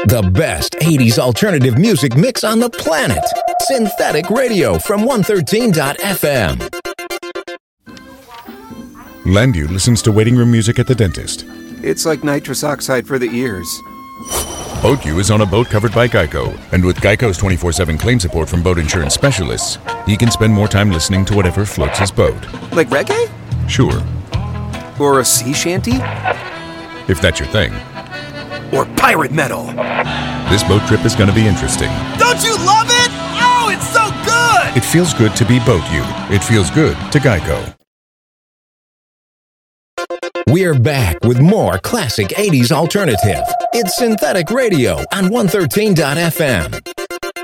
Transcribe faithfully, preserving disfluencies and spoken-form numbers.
The best eighties alternative music mix on the planet. Synthetic Radio from one thirteen dot f m. Landu listens to waiting room music at the dentist. It's like nitrous oxide for the ears. BoatU is on a boat covered by Geico, and with Geico's twenty-four seven claim support from boat insurance specialists, he can spend more time listening to whatever floats his boat. Like reggae? Sure. Or a sea shanty? If that's your thing. Or pirate metal. This boat trip is going to be interesting. Don't you love it? Oh, it's so good! It feels good to be BoatU. It feels good to Geico. We're back with more classic eighties alternative. It's Synthetic Radio on one thirteen dot f m.